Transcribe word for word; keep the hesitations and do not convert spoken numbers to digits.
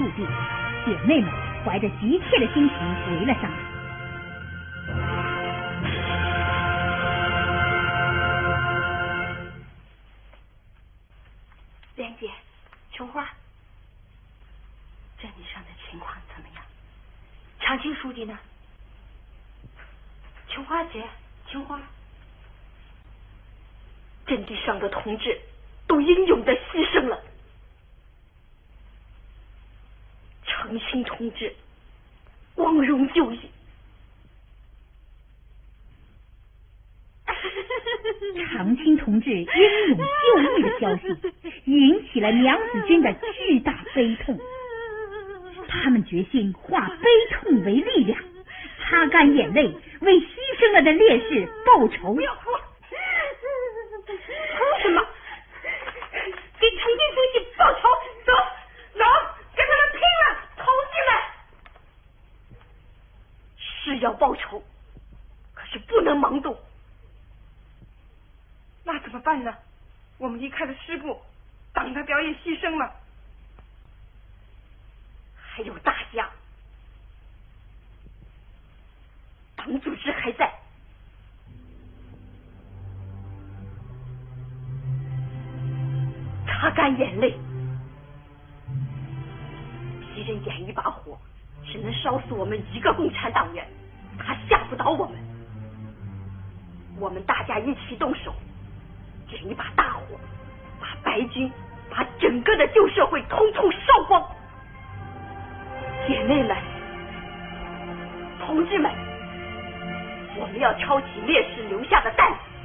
地，姐妹们怀着急切的心情围了上来。 莲姐，琼花，镇里上的情况怎么样？长青书记呢？琼花姐，琼花，阵地上的同志都英勇的牺牲了。长青同志光荣就义。 长青同志英勇就义的消息引起了娘子军的巨大悲痛，他们决心化悲痛为力量，擦干眼泪，为牺牲了的烈士报仇。 不要哭，哭什么？给长青书记报仇！走走，跟他们拼了，同志们！是要报仇，可是不能盲动。 那怎么办呢？我们离开了师部，党的表也牺牲了， 还有大家，党组织还在。擦干眼泪，敌人点一把火，只能烧死我们一个共产党员，他吓不倒我们。我们大家一起动手，点一把大火，把白军，把整个的旧社会统统烧光。姐妹们，同志们，我们要抄起烈士留下的担子，